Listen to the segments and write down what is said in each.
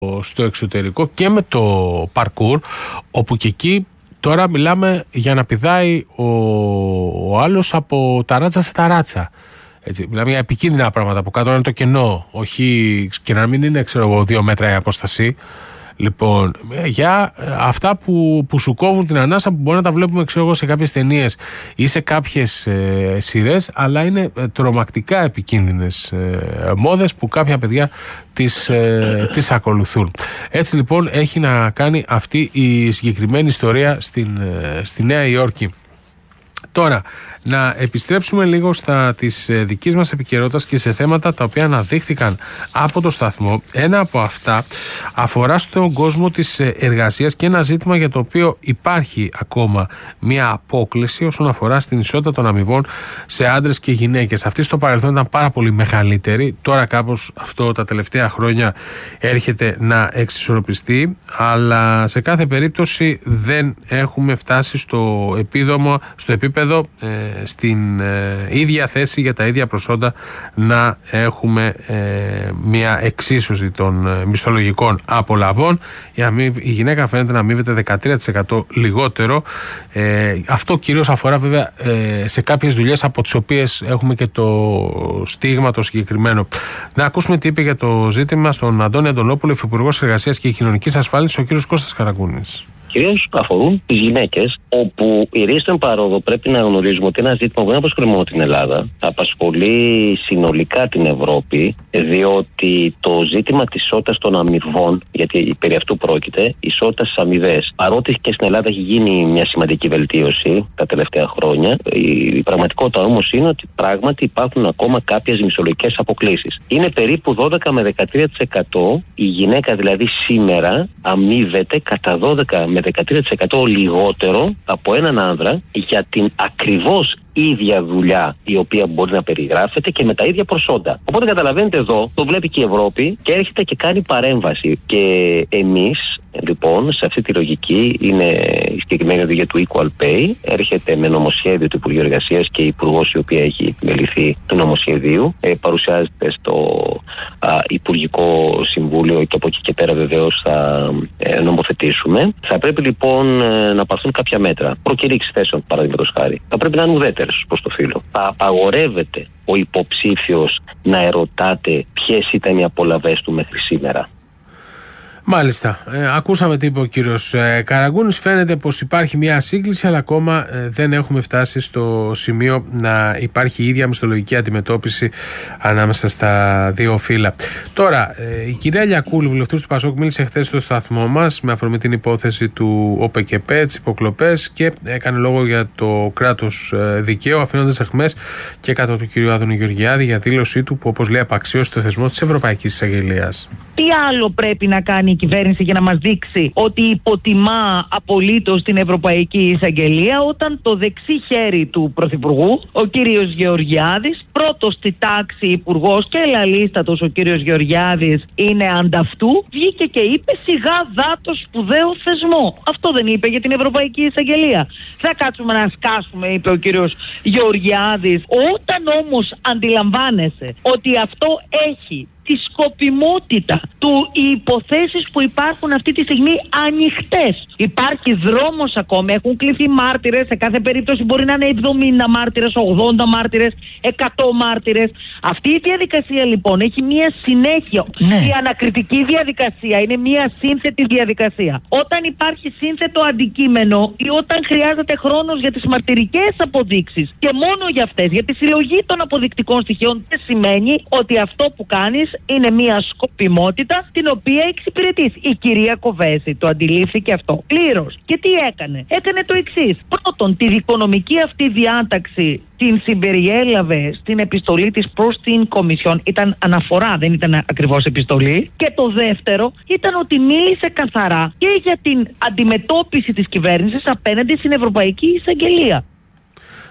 στο εξωτερικό και με το παρκούρ, όπου και εκεί τώρα μιλάμε για να πηδάει ο άλλος από ταράτσα σε ταράτσα. Έτσι, μιλάμε για επικίνδυνα πράγματα. Από κάτω είναι το κενό, όχι, και να μην είναι 2 μέτρα η απόσταση. Λοιπόν, για αυτά που σου κόβουν την ανάσα, που μπορεί να τα βλέπουμε σε κάποιες ταινίες ή σε κάποιες σειρές, αλλά είναι τρομακτικά επικίνδυνες μόδες που κάποια παιδιά τις ακολουθούν. Έτσι λοιπόν έχει να κάνει αυτή η συγκεκριμένη ιστορία στη Νέα Υόρκη. Τώρα, να επιστρέψουμε λίγο στα της δικής μας επικαιρότητας και σε θέματα τα οποία αναδείχθηκαν από το σταθμό. Ένα από αυτά αφορά στον κόσμο της εργασίας και ένα ζήτημα για το οποίο υπάρχει ακόμα μια απόκλιση όσον αφορά στην ισότητα των αμοιβών σε άντρες και γυναίκες. Αυτή στο παρελθόν ήταν πάρα πολύ μεγαλύτερη. Τώρα κάπως αυτό τα τελευταία χρόνια έρχεται να εξισορροπιστεί, αλλά σε κάθε περίπτωση δεν έχουμε φτάσει στο επίπεδο στην ίδια θέση για τα ίδια προσόντα να έχουμε μια εξίσωση των μισθολογικών απολαβών. Η γυναίκα φαίνεται να αμείβεται 13% λιγότερο. Αυτό κυρίως αφορά βέβαια σε κάποιες δουλειές από τις οποίες έχουμε και το στίγμα το συγκεκριμένο. Να ακούσουμε τι είπε για το ζήτημα στον Αντώνη Αντωνόπουλο, Υφυπουργός Εργασίας και Κοινωνικής Ασφάλισης, ο κ. Κώστας Καραγκούνης. Κυρίως αφορούν τις γυναίκες, όπου η ρίστον παρόδο πρέπει να γνωρίζουμε ότι ένα ζήτημα που δεν απασχολεί μόνο την Ελλάδα, απασχολεί συνολικά την Ευρώπη, διότι το ζήτημα της ισότητας των αμοιβών, γιατί περί αυτού πρόκειται, ισότητα στις αμοιβές, παρότι και στην Ελλάδα έχει γίνει μια σημαντική βελτίωση τα τελευταία χρόνια, η πραγματικότητα όμως είναι ότι πράγματι υπάρχουν ακόμα κάποιες μισθολογικές αποκλίσεις. Είναι περίπου 12 με 13%, η γυναίκα δηλαδή σήμερα αμείβεται κατά 12 με 13% λιγότερο από έναν άνδρα για την ακριβώς ίδια δουλειά η οποία μπορεί να περιγράφεται και με τα ίδια προσόντα. Οπότε καταλαβαίνετε εδώ, το βλέπει και η Ευρώπη και έρχεται και κάνει παρέμβαση. Και εμείς λοιπόν σε αυτή τη λογική είναι η συγκεκριμένη οδηγία του Equal Pay. Έρχεται με νομοσχέδιο του Υπουργείου Εργασίας και η Υπουργός η οποία έχει μεληθεί του νομοσχεδίου. Παρουσιάζεται στο Υπουργικό Συμβούλιο και από εκεί και πέρα βεβαίως θα νομοθετήσουμε. Θα πρέπει λοιπόν να πάρθουν κάποια μέτρα. Προκηρύξεις θέσεων, παραδείγματος χάρη. Θα πρέπει να είναι ουδέτερες προς το φύλο. Θα απαγορεύεται ο υποψήφιος να ερωτάται ποιες ήταν οι απολαβές του μέχρι σήμερα. Μάλιστα. Ακούσαμε τι είπε ο κύριος Καραγκούνης. Φαίνεται πως υπάρχει μια σύγκληση, αλλά ακόμα δεν έχουμε φτάσει στο σημείο να υπάρχει η ίδια μισθολογική αντιμετώπιση ανάμεσα στα δύο φύλλα. Τώρα, η κυρία Λιακούλη, βουλευτής του Πασόκ, μίλησε χθες στο σταθμό μας με αφορμή την υπόθεση του ΟΠΕΚΕΠΕ, τις υποκλοπές, και έκανε λόγο για το κράτος δικαίου, αφήνοντας αιχμές και κατά του κυρίου Άδωνη Γεωργιάδη για δήλωσή του που, όπως λέει, απαξίωσε το θεσμό της Ευρωπαϊκής Εισαγγελίας. Τι άλλο πρέπει να κάνει η κυβέρνηση για να μας δείξει ότι υποτιμά απολύτως την Ευρωπαϊκή Εισαγγελία, όταν το δεξί χέρι του Πρωθυπουργού, ο κύριος Γεωργιάδης, πρώτος στη τάξη υπουργός και ελαλίστατος ο κύριος Γεωργιάδης είναι ανταυτού, βγήκε και είπε σιγά δά το σπουδαίο θεσμό. Αυτό δεν είπε για την Ευρωπαϊκή Εισαγγελία? Θα κάτσουμε να σκάσουμε, είπε ο κύριος Γεωργιάδης. Όταν όμως αντιλαμβάνεσαι ότι αυτό έχει τη σκοπιμότητα του οι υποθέσεις που υπάρχουν αυτή τη στιγμή ανοιχτές. Υπάρχει δρόμος ακόμα, έχουν κληθεί μάρτυρες, σε κάθε περίπτωση μπορεί να είναι 70 μάρτυρες, 80 μάρτυρες, 100 μάρτυρες. Αυτή η διαδικασία λοιπόν έχει μία συνέχεια. Ναι. Η ανακριτική διαδικασία είναι μία σύνθετη διαδικασία. Όταν υπάρχει σύνθετο αντικείμενο ή όταν χρειάζεται χρόνος για τις μαρτυρικές αποδείξεις και μόνο για αυτές, για τη συλλογή των αποδεικτικών στοιχείων, δεν σημαίνει ότι αυτό που κάνεις είναι μια σκοπιμότητα την οποία εξυπηρετείς. Η κυρία Κοβέση το αντιλήφθηκε αυτό πλήρως. Και τι έκανε? Έκανε το εξής. Πρώτον, τη δικονομική αυτή διάταξη την συμπεριέλαβε στην επιστολή της προς την Κομισιόν. Ήταν αναφορά, δεν ήταν ακριβώς επιστολή. Και το δεύτερο ήταν ότι μίλησε καθαρά και για την αντιμετώπιση της κυβέρνησης απέναντι στην Ευρωπαϊκή Εισαγγελία.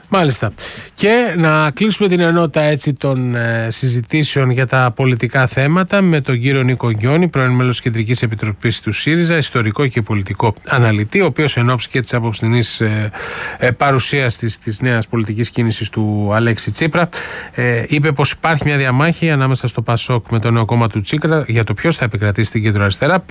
Μάλιστα. Και να κλείσουμε την ενότητα έτσι των συζητήσεων για τα πολιτικά θέματα με τον κύριο Νίκο Γκιόνη, πρώην μέλος της Κεντρικής Επιτροπής του ΣΥΡΙΖΑ, ιστορικό και πολιτικό αναλυτή, ο οποίος εν ώψη και της απόψινής παρουσίας της νέας πολιτικής κίνησης του Αλέξη Τσίπρα είπε πως υπάρχει μια διαμάχη ανάμεσα στο ΠΑΣΟΚ με το νέο κόμμα του Τσίπρα για το ποιος θα επικρατήσει στην κεντροαριστερά.